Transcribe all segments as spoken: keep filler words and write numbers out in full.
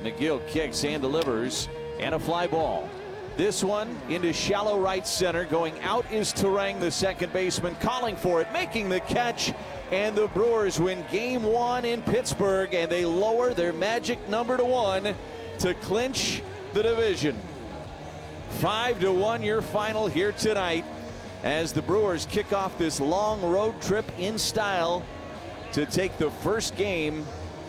McGill kicks and delivers, and a fly ball. This one into shallow right center. Going out is Terang, the second baseman, calling for it, making the catch. And the Brewers win game one in Pittsburgh, and they lower their magic number to one to clinch the division. Five to one your final here tonight as the Brewers kick off this long road trip in style to take the first game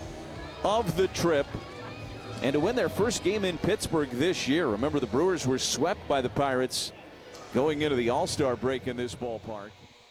of the trip and to win their first game in Pittsburgh this year. Remember, the Brewers were swept by the Pirates going into the All-Star break in this ballpark.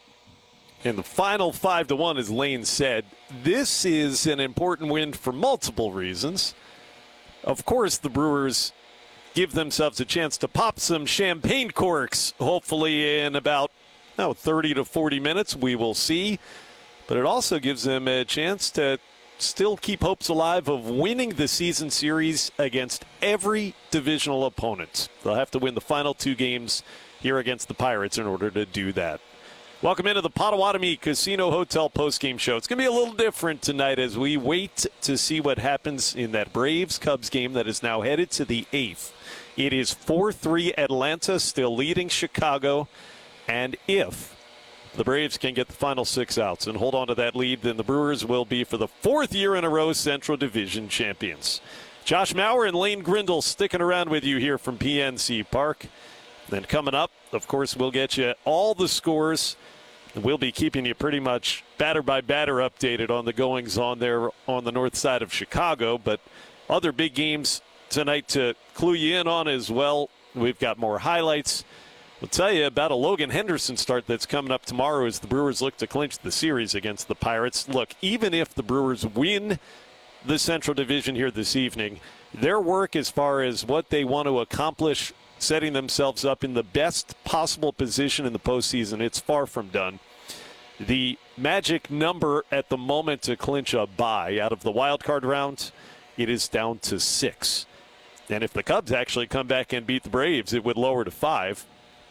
And the final five to one, as Lane said, this is an important win for multiple reasons. Of course, the Brewers give themselves a chance to pop some champagne corks, hopefully in about oh, thirty to forty minutes. We will see. But it also gives them a chance to still keep hopes alive of winning the season series against every divisional opponent. They'll have to win the final two games here against the Pirates in order to do that. Welcome into the Potawatomi Casino Hotel postgame show. It's going to be a little different tonight as we wait to see what happens in that Braves-Cubs game that is now headed to the eighth. It is four three Atlanta, still leading Chicago. And if the Braves can get the final six outs and hold on to that lead, then the Brewers will be, for the fourth year in a row, Central Division champions. Josh Mauer and Lane Grindle sticking around with you here from P N C Park. Then coming up, of course, we'll get you all the scores. We'll be keeping you pretty much batter by batter updated on the goings on there on the north side of Chicago. But other big games tonight to clue you in on as well. We've got more highlights. We'll tell you about a Logan Henderson start that's coming up tomorrow as the Brewers look to clinch the series against the Pirates. Look, even if the Brewers win the Central Division here this evening, their work as far as what they want to accomplish, setting themselves up in the best possible position in the postseason, it's far from done. The magic number at the moment to clinch a bye out of the wild card round, it is down to six. And if the Cubs actually come back and beat the Braves, it would lower to five.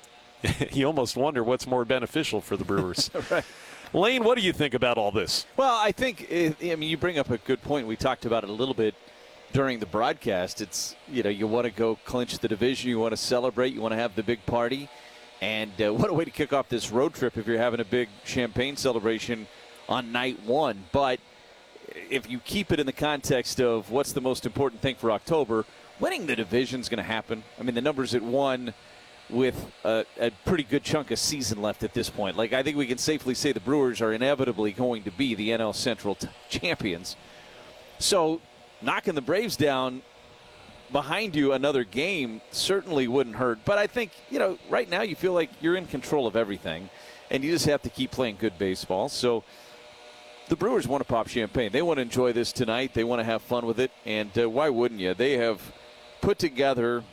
You almost wonder what's more beneficial for the Brewers. Right. Lane, what do you think about all this? Well, I think, it, I mean, you bring up a good point. We talked about it a little bit during the broadcast. It's, you know, you want to go clinch the division. You want to celebrate. You want to have the big party. And uh, what a way to kick off this road trip if you're having a big champagne celebration on night one. But if you keep it in the context of what's the most important thing for October, winning the division is going to happen. I mean, the numbers at one with a, a pretty good chunk of season left at this point. Like, I think we can safely say the Brewers are inevitably going to be the N L Central t- champions. So knocking the Braves down behind you another game certainly wouldn't hurt. But I think, you know, right now you feel like you're in control of everything, and you just have to keep playing good baseball. So the Brewers want to pop champagne. They want to enjoy this tonight. They want to have fun with it. And uh, why wouldn't you? They have put together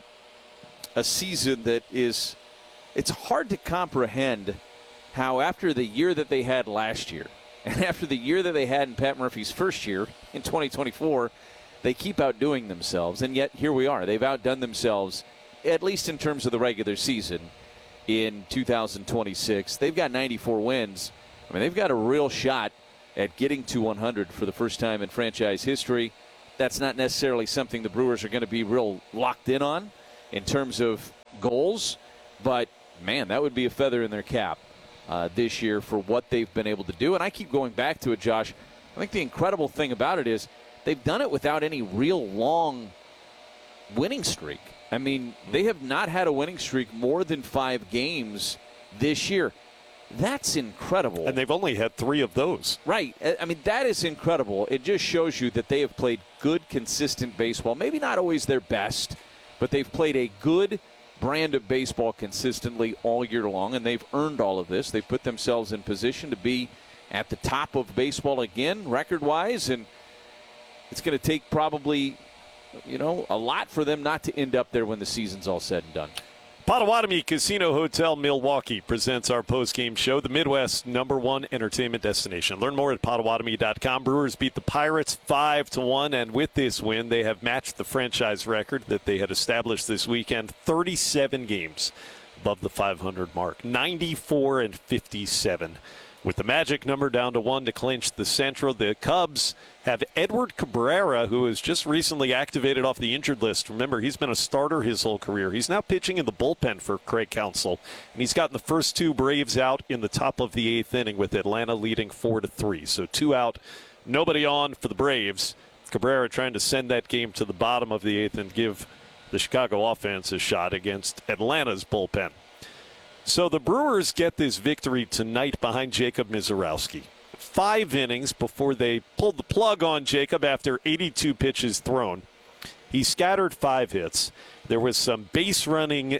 a season that is, it's hard to comprehend how after the year that they had last year and after the year that they had in Pat Murphy's first year in twenty twenty-four, they keep outdoing themselves. And yet here we are. They've outdone themselves, at least in terms of the regular season, in two thousand twenty-six. They've got ninety-four wins. I mean, they've got a real shot at getting to one hundred for the first time in franchise history. That's not necessarily something the Brewers are going to be real locked in on in terms of goals, but man, that would be a feather in their cap uh, this year for what they've been able to do. And I keep going back to it, Josh. I think the incredible thing about it is they've done it without any real long winning streak. I mean, they have not had a winning streak more than five games this year. That's incredible. And they've only had three of those. Right. I mean, that is incredible. It just shows you that they have played good, consistent baseball. Maybe not always their best, but they've played a good brand of baseball consistently all year long, and they've earned all of this. They've put themselves in position to be at the top of baseball again, record-wise, and it's going to take probably, you know, a lot for them not to end up there when the season's all said and done. Potawatomi Casino Hotel Milwaukee presents our post-game show, the Midwest number one entertainment destination. Learn more at Potawatomi dot com. Brewers beat the Pirates five to one, and with this win, they have matched the franchise record that they had established this weekend, thirty-seven games above the five hundred mark, ninety-four and fifty-seven With the magic number down to one to clinch the Central, the Cubs have Edward Cabrera, who was just recently activated off the injured list. Remember, he's been a starter his whole career. He's now pitching in the bullpen for Craig Counsell, and he's gotten the first two Braves out in the top of the eighth inning with Atlanta leading four to three. So two out, nobody on for the Braves. Cabrera trying to send that game to the bottom of the eighth and give the Chicago offense a shot against Atlanta's bullpen. So the Brewers get this victory tonight behind Jacob Misiorowski. Five innings before they pulled the plug on Jacob after eighty-two pitches thrown. He scattered five hits. There was some base running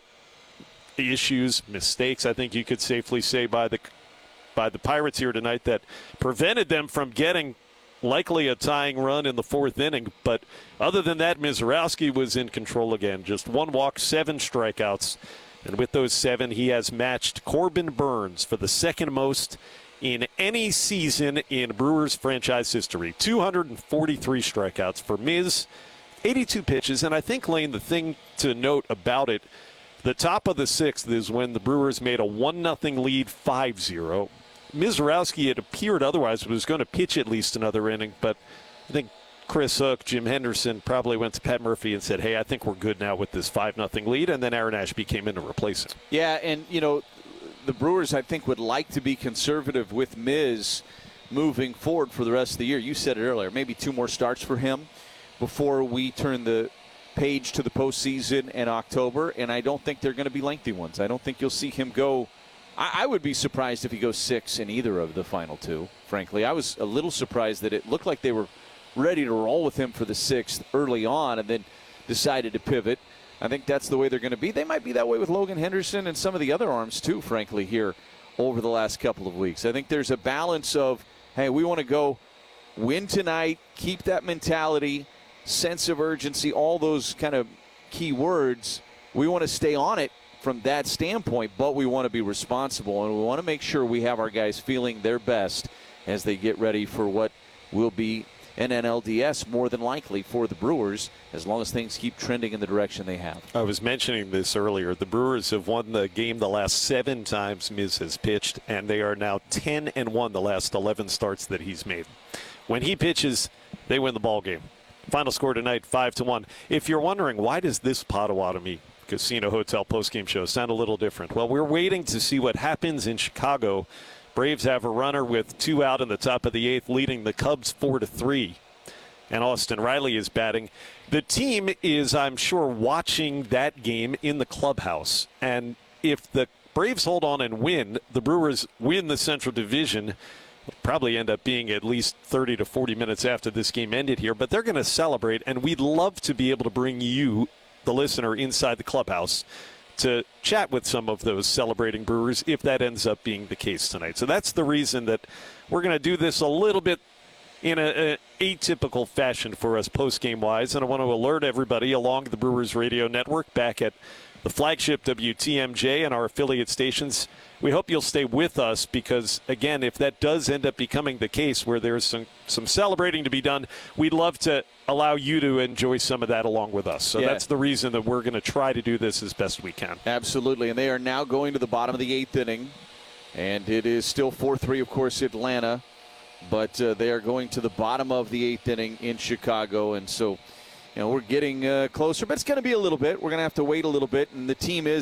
issues, mistakes, I think you could safely say, by the by the Pirates here tonight that prevented them from getting likely a tying run in the fourth inning. But other than that, Misiorowski was in control again. Just one walk, seven strikeouts. And with those seven, he has matched Corbin Burns for the second most in any season in Brewers franchise history. two hundred forty-three strikeouts for Miz, eighty-two pitches. And I think, Lane, the thing to note about it, the top of the sixth is when the Brewers made a one nothing lead five zero. Misiorowski, it appeared otherwise, was going to pitch at least another inning, but I think Chris Hook, Jim Henderson probably went to Pat Murphy and said, hey, I think we're good now with this five nothing lead, and then Aaron Ashby came in to replace him. Yeah, and, you know, the Brewers, I think, would like to be conservative with Miz moving forward for the rest of the year. You said it earlier, maybe two more starts for him before we turn the page to the postseason in October, and I don't think they're going to be lengthy ones. I don't think you'll see him go. I, I would be surprised if he goes six in either of the final two, frankly. I was a little surprised that it looked like they were ready to roll with him for the sixth early on and then decided to pivot. I think that's the way they're going to be. They might be that way with Logan Henderson and some of the other arms too, frankly, here over the last couple of weeks. I think there's a balance of, hey, we want to go win tonight, keep that mentality, sense of urgency, all those kind of key words. We want to stay on it from that standpoint, but we want to be responsible, and we want to make sure we have our guys feeling their best as they get ready for what will be an N L D S more than likely for the Brewers, as long as things keep trending in the direction they have. I was mentioning this earlier. The Brewers have won the game the last seven times Miz has pitched, and they are now ten and one the last eleven starts that he's made. When he pitches, they win the ball game. Final score tonight, five to one. If you're wondering, why does this Potawatomi Casino Hotel postgame show sound a little different? Well, we're waiting to see what happens in Chicago. Braves have a runner with two out in the top of the eighth, leading the Cubs four to three. And Austin Riley is batting. The team is, I'm sure, watching that game in the clubhouse. And if the Braves hold on and win, the Brewers win the Central Division. It'll probably end up being at least thirty to forty minutes after this game ended here. But they're going to celebrate, and we'd love to be able to bring you, the listener, inside the clubhouse to chat with some of those celebrating Brewers if that ends up being the case tonight. So that's the reason that we're going to do this a little bit in an atypical fashion for us post-game wise. And I want to alert everybody along the Brewers radio network back at the flagship W T M J and our affiliate stations. We hope you'll stay with us because, again, if that does end up becoming the case where there's some, some celebrating to be done, we'd love to allow you to enjoy some of that along with us. So yeah. That's the reason that we're going to try to do this as best we can. Absolutely. And they are now going to the bottom of the eighth inning. And it is still four three, of course, Atlanta. But uh, they are going to the bottom of the eighth inning in Chicago. And so, you know, we're getting uh, closer. But it's going to be a little bit. We're going to have to wait a little bit. And the team is